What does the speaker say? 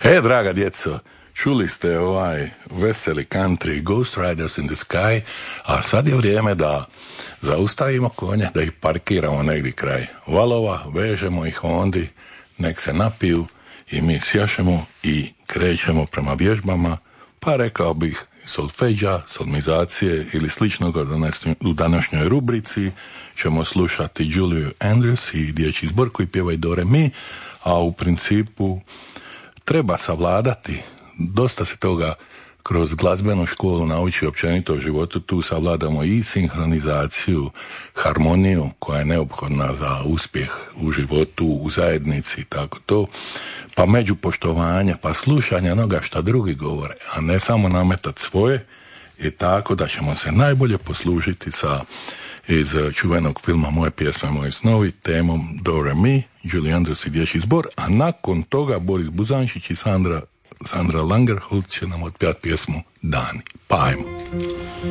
Draga djeco, čuli ste ovaj veseli country Ghost Riders in the Sky, a sad je vrijeme da zaustavimo konje, da ih parkiramo negdje kraj valova, vežemo ih ondi, nek se napiju i mi sjašemo i krećemo prema vježbama, pa rekao bih solfeđa, solmizacije ili sličnog u današnjoj rubrici ćemo slušati Julie Andrews i dječji zbor koji pjevaju do re mi, a u principu treba savladati, dosta se toga kroz glazbenu školu nauči općenito u životu, tu savladamo i sinhronizaciju, harmoniju koja je neophodna za uspjeh u životu, u zajednici, tako to, pa međupoštovanje, pa slušanje onoga šta drugi govore, a ne samo nametati svoje, i tako da ćemo se najbolje poslužiti sa iz čuvenog filma Moje pjesme, moji snovi, temom Do Re Mi, Julie Andrews i dječji zbor, a nakon toga Boris Buzančić i Sandra Langerholz će nam otpjati pjesmu Dani. Pa ajmo.